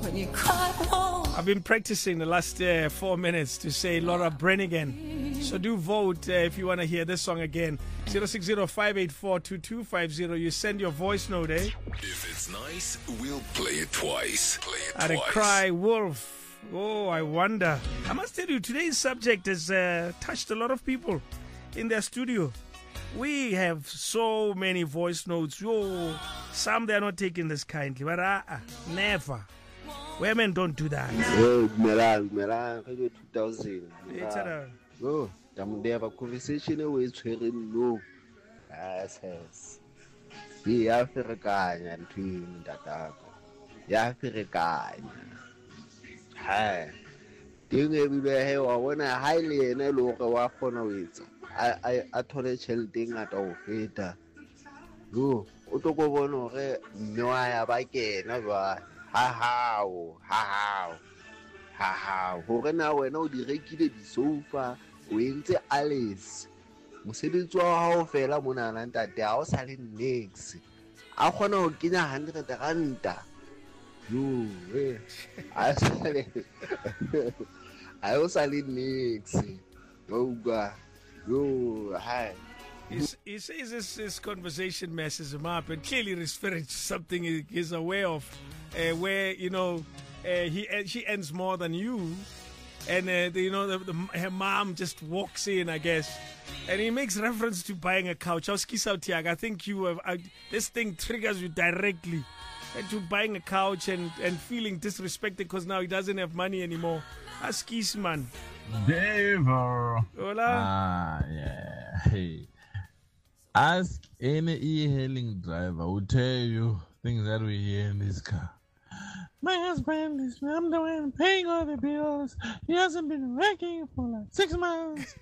I've been practicing the last 4 minutes to say Laura Branigan. So do vote if you want to hear this song again. 060-584-2250. You send your voice note, eh? If it's nice, we'll play it twice. I'd cry wolf. Oh, I wonder. I must tell you, today's subject has touched a lot of people in their studio. We have so many voice notes. Yo, some they're not taking this kindly, but never. Women don't do that. Melang, 2000. Oh, they have a conversation with no. Yes. Be African and twin that. African. Hi. Ding everywhere when I highly and I look away for it. I told a child thing at all. Go, Otokobono, no, I have I can never. How. Hore na wena o di rekile di sofa o entse Alice. Mosebetsi wa hao fela mona na ntate ha o sa le next. A kgona ho kenya 100 ranta. Yo, a o sa le next. Yo, hi. He says this conversation messes him up, and clearly referring to something he's aware of, where she earns more than you, and her mom just walks in, I guess, and he makes reference to buying a couch. I think you have this thing triggers you directly to buying a couch and feeling disrespected because now he doesn't have money anymore. Ask man. Devo. Hola. Yeah. Hey. Ask any e-hailing driver who tell you things that we hear in this car. My husband is, I'm the one paying all the bills. He hasn't been working for like 6 months.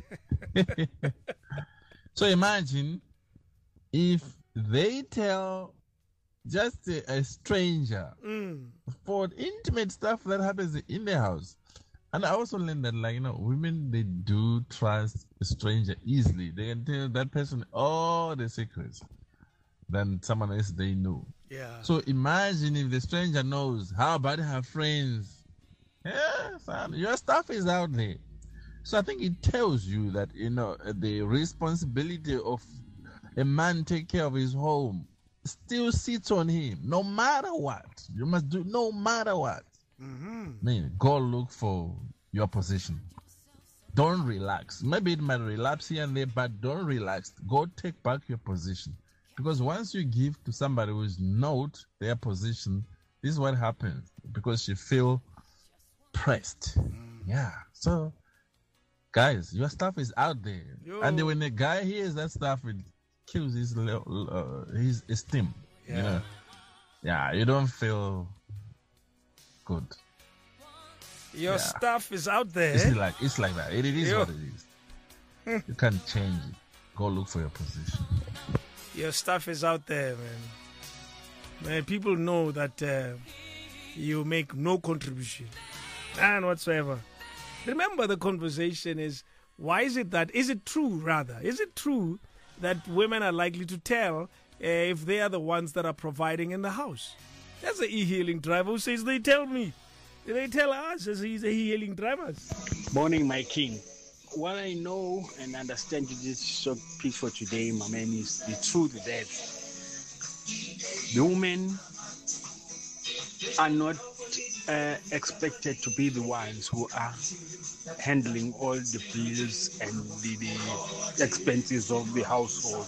So imagine if they tell just a stranger for intimate stuff that happens in their house. And I also learned that, women, they do trust a stranger easily. They can tell that person all the secrets than someone else they know. Yeah. So imagine if the stranger knows how about her friends. Yeah, son, your stuff is out there. So I think it tells you that, the responsibility of a man take care of his home still sits on him, no matter what. You must do no matter what. Go look for your position. Don't relax. Maybe it might relapse here and there, but don't relax. Go take back your position. Because once you give to somebody who's not their position, this is what happens. Because you feel pressed. Yeah. So, guys, your stuff is out there. Yo. And when the guy hears that stuff, it kills his esteem. Yeah. Yeah, you don't feel good. Your stuff is out there. It's like that. It is what it is. You can't change it. Go look for your position. Your stuff is out there, man. People know that you make no contribution, none whatsoever. Remember, the conversation is, is it true that women are likely to tell if they are the ones that are providing in the house? That's the e-hailing driver who says they tell me. They tell us as he's a e-hailing driver. Morning, my king. What I know and understand in this short piece for today, my man, is the truth that the women are not expected to be the ones who are handling all the bills and the expenses of the household.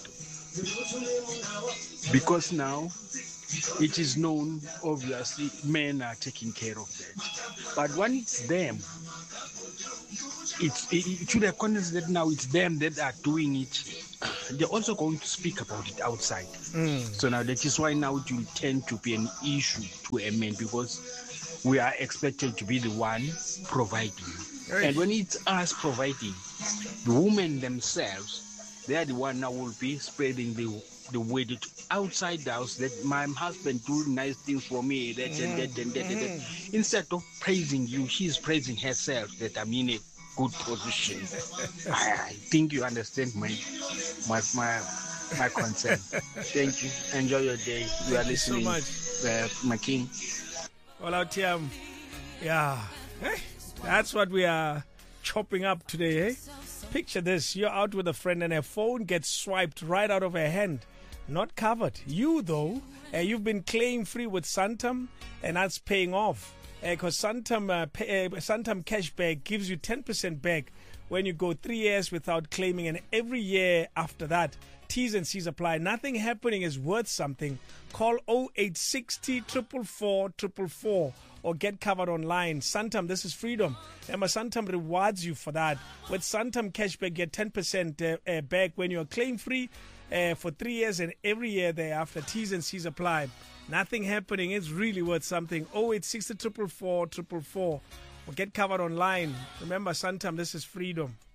Because now it is known, obviously, men are taking care of that. But when it's them, it should have considered that now it's them that are doing it. They're also going to speak about it outside. So now that is why now it will tend to be an issue to a man, because we are expected to be the one providing. Right. And when it's us providing, the women themselves, they are the one now will be spreading the word outside the house that my husband do nice things for me, that. Instead of praising you, she's praising herself that I'm in a good position. I think you understand my concern. Thank you. Enjoy your day. You are listening, so much. My king. All out Tiam. Yeah. Hey, that's what we are chopping up today, eh? Picture this. You're out with a friend and her phone gets swiped right out of her hand. Not covered. You, though, you've been claim free with Santam, and that's paying off. Because Santam Cashback gives you 10% back when you go 3 years without claiming, and every year after that. T's and C's apply. Nothing happening is worth something. Call 0860 444 444 or get covered online. Santam, this is freedom. Remember, Santam rewards you for that. With Santam Cashback, get 10% back when you're claim free for 3 years, and every year thereafter. T's and C's apply. Nothing happening is really worth something. 0860 444 444 or get covered online. Remember, Santam, this is freedom.